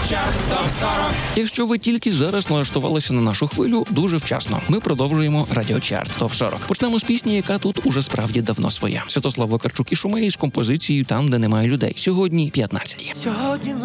Якщо ви тільки зараз налаштувалися на нашу хвилю, дуже вчасно. Ми продовжуємо Радіочарт ТОП 40. Почнемо з пісні, яка тут уже справді давно своя. Святослав Вакарчук і Шумей з композицією «Там, де немає людей». Сьогодні 15. Сьогодні